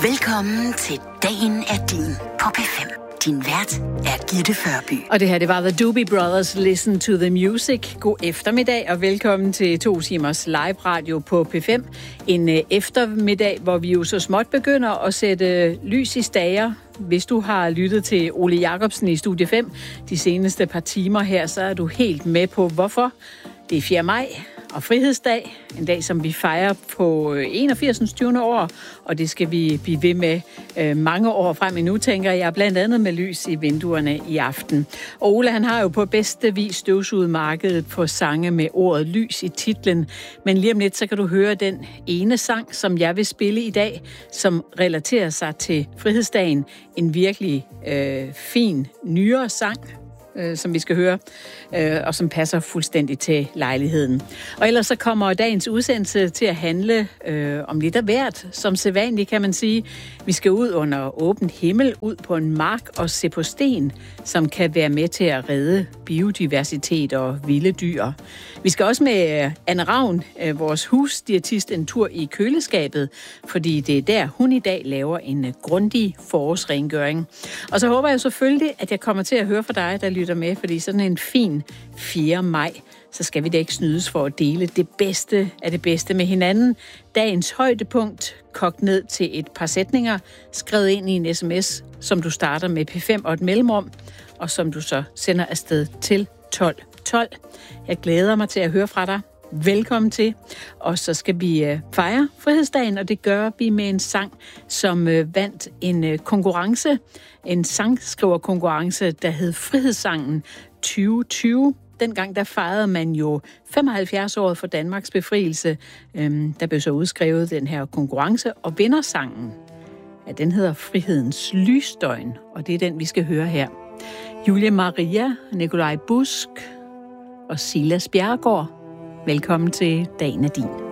Velkommen til Dagen er din på P5. Din vært er Gitte Førby. Og det her, det var The Doobie Brothers, Listen to the Music. God eftermiddag og velkommen til 2 timers live radio på P5. En eftermiddag, hvor vi jo så småt begynder at sætte lys i stager. Hvis du har lyttet til Ole Jacobsen i Studie 5 de seneste par timer her, så er du helt med på hvorfor. Det er 4. maj og Frihedsdag, en dag, som vi fejrer på 81. 20. år, og det skal vi blive ved med mange år frem endnu, tænker jeg, blandt andet med lys i vinduerne i aften. Og Ole, han har jo på bedste vis støvsuget markedet på sange med ordet lys i titlen, men lige om lidt, så kan du høre den ene sang, som jeg vil spille i dag, som relaterer sig til Frihedsdagen. En virkelig fin, nyere sang, som vi skal høre, og som passer fuldstændig til lejligheden. Og ellers så kommer dagens udsendelse til at handle om lidt af hvert, som sædvanligt kan man sige. Vi skal ud under åben himmel, ud på en mark og se på sten, som kan være med til at redde biodiversitet og vilde dyr. Vi skal også med Anne Ravn, vores husdiætist, en tur i køleskabet, fordi det er der, hun i dag laver en grundig forårsrengøring. Og så håber jeg selvfølgelig, at jeg kommer til at høre fra dig, der lytter med, fordi sådan en fin 4. maj, så skal vi da ikke snydes for at dele det bedste af det bedste med hinanden. Dagens højdepunkt, kogt ned til et par sætninger, skrevet ind i en sms, som du starter med P5 og et mellemrum, og som du så sender afsted til 1212. Jeg glæder mig til at høre fra dig. Velkommen til. Og så skal vi fejre Frihedsdagen, og det gør vi med en sang, som vandt en konkurrence, en sangskriverkonkurrence, der hed Frihedssangen 2020. Dengang der fejrede man jo 75-året for Danmarks befrielse. Der blev så udskrevet den her konkurrence, og vindersangen, ja, den hedder Frihedens Lysdøgn, og det er den, vi skal høre her. Julie Maria, Nikolaj Busk og Silas Bjerregaard. Velkommen til Dagen er din.